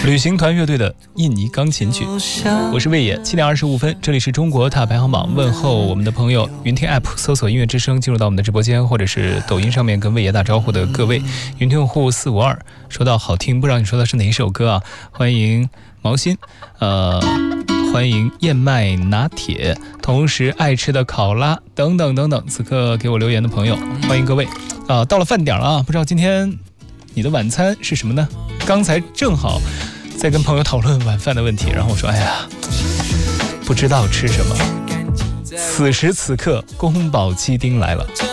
旅行团乐队的印尼钢琴曲。我是魏野，7点25分，这里是中国踏排行榜，问候我们的朋友。云听 app 搜索音乐之声进入到我们的直播间，或者是抖音上面跟魏野打招呼的各位，云听用户452，说到好听，不知道你说的是哪一首歌啊？欢迎毛心，欢迎燕麦拿铁，同时爱吃的考拉等等等等，此刻给我留言的朋友，欢迎各位。到了饭点了啊，不知道今天你的晚餐是什么呢？刚才正好在跟朋友讨论晚饭的问题，然后我说哎呀，不知道吃什么。此时此刻宫保鸡丁来了。